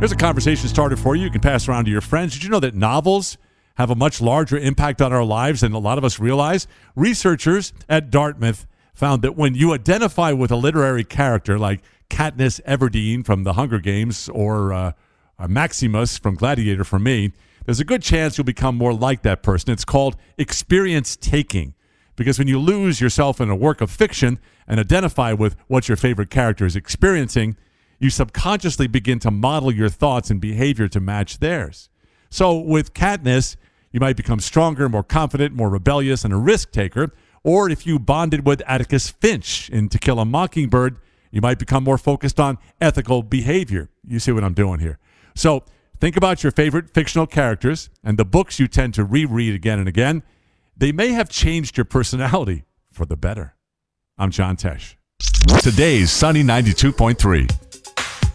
Here's a conversation started for you. You can pass around to your friends. Did you know that novels have a much larger impact on our lives than a lot of us realize? Researchers at Dartmouth found that when you identify with a literary character like Katniss Everdeen from The Hunger Games or Maximus from Gladiator for me, there's a good chance you'll become more like that person. It's called experience taking, because when you lose yourself in a work of fiction and identify with what your favorite character is experiencing, you subconsciously begin to model your thoughts and behavior to match theirs. So with Katniss, you might become stronger, more confident, more rebellious, and a risk taker. Or if you bonded with Atticus Finch in To Kill a Mockingbird, you might become more focused on ethical behavior. You see what I'm doing here. So think about your favorite fictional characters and the books you tend to reread again and again. They may have changed your personality for the better. I'm John Tesh. Today's Sunny 92.3.